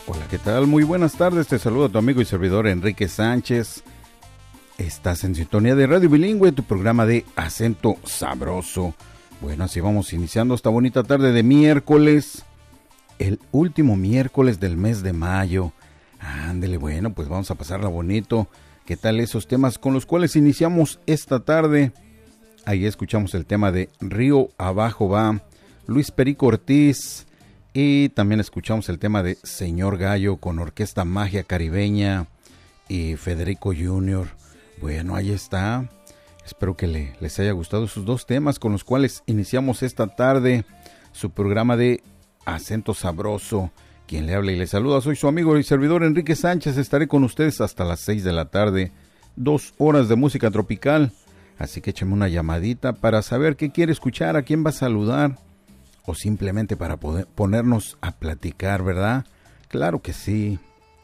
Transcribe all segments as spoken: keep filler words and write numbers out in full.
Hola, ¿qué tal? Muy buenas tardes, te saludo a tu amigo y servidor Enrique Sánchez. Estás en sintonía de Radio Bilingüe, tu programa de acento sabroso. Bueno, así vamos iniciando esta bonita tarde de miércoles, el último miércoles del mes de mayo. Ándele, bueno, pues vamos a pasarla bonito. ¿Qué tal esos temas con los cuales iniciamos esta tarde? Ahí escuchamos el tema de Río Abajo Va, Luis Perico Ortiz, y también escuchamos el tema de Señor Gallo con Orquesta Magia Caribeña y Federico junior Bueno, ahí está. Espero que le, les haya gustado sus dos temas con los cuales iniciamos esta tarde su programa de Acento Sabroso. Quien le habla y le saluda, soy su amigo y servidor Enrique Sánchez. Estaré con ustedes hasta las seis de la tarde, dos horas de música tropical. Así que écheme una llamadita para saber qué quiere escuchar, a quién va a saludar, o simplemente para poder ponernos a platicar, ¿verdad? Claro que sí.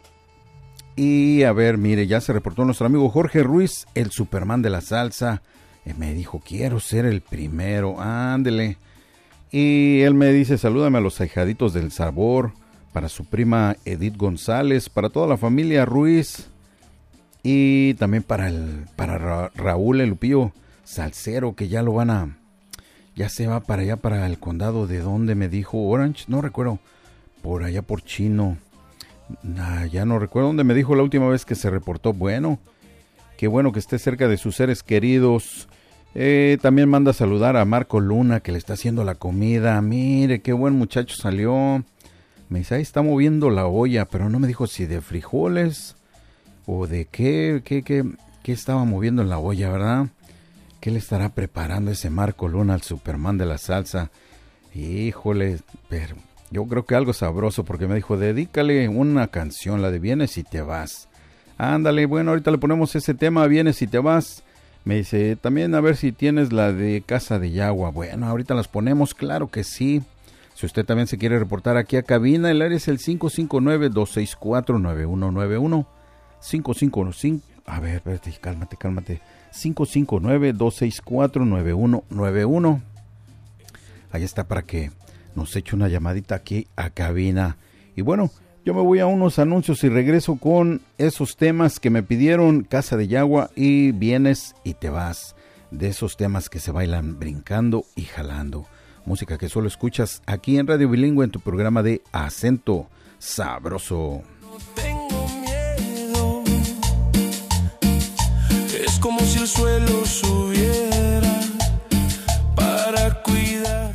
Y a ver, mire, ya se reportó nuestro amigo Jorge Ruiz, el Superman de la salsa. Eh, me dijo, quiero ser el primero, ándele. Y él me dice, salúdame a los ahijaditos del sabor, para su prima Edith González, para toda la familia Ruiz, y también para el para Ra- Raúl el Lupillo Salcero, que ya lo van a, ya se va para allá, para el condado de donde me dijo, Orange, no recuerdo, por allá por Chino, ah, ya no recuerdo dónde me dijo la última vez que se reportó. Bueno, qué bueno que esté cerca de sus seres queridos. Eh, también manda a saludar a Marco Luna, que le está haciendo la comida. Mire, qué buen muchacho salió. Me dice, ahí está moviendo la olla, pero no me dijo si de frijoles o de qué, qué, qué, qué estaba moviendo en la olla, ¿verdad? ¿Qué le estará preparando ese Marco Luna al Superman de la salsa? Híjole, pero yo creo que algo sabroso, porque me dijo, dedícale una canción, la de Vienes y te vas. Ándale, bueno, ahorita le ponemos ese tema, Vienes y te vas. Me dice, también a ver si tienes la de Casa de Yagua. Bueno, ahorita las ponemos, claro que sí. Si usted también se quiere reportar aquí a cabina, el área es el cinco cinco nueve, dos seis cuatro, nueve uno nueve uno. cinco cinco cinco, a ver, espérate, cálmate, cálmate. cinco cinco nueve, dos seis cuatro, nueve uno nueve uno. Ahí está para que nos eche una llamadita aquí a cabina. Y bueno, yo me voy a unos anuncios y regreso con esos temas que me pidieron, Casa de Yagua y Vienes y te vas. De esos temas que se bailan brincando y jalando. Música que solo escuchas aquí en Radio Bilingüe en tu programa de Acento Sabroso. No tengo miedo, es como si el suelo subiera para cuidar.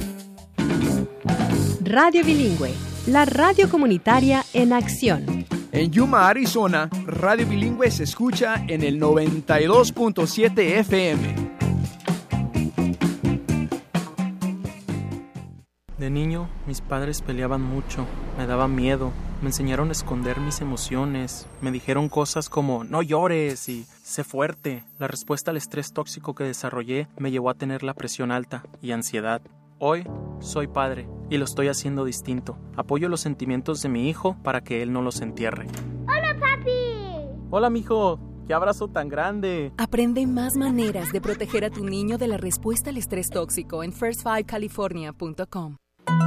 Radio Bilingüe, la radio comunitaria en acción. En Yuma, Arizona, Radio Bilingüe se escucha en el noventa y dos punto siete F M. De niño, mis padres peleaban mucho, me daba miedo, me enseñaron a esconder mis emociones, me dijeron cosas como no llores y sé fuerte. La respuesta al estrés tóxico que desarrollé me llevó a tener la presión alta y ansiedad. Hoy soy padre y lo estoy haciendo distinto. Apoyo los sentimientos de mi hijo para que él no los entierre. ¡Hola, papi! Hola, mijo. ¡Qué abrazo tan grande! Aprende más maneras de proteger a tu niño de la respuesta al estrés tóxico en first five california punto com.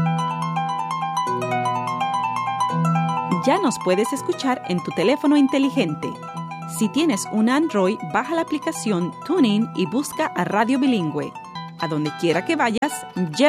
Ya nos puedes escuchar en tu teléfono inteligente. Si tienes un Android, baja la aplicación TuneIn y busca a Radio Bilingüe. A donde quiera que vayas, lleva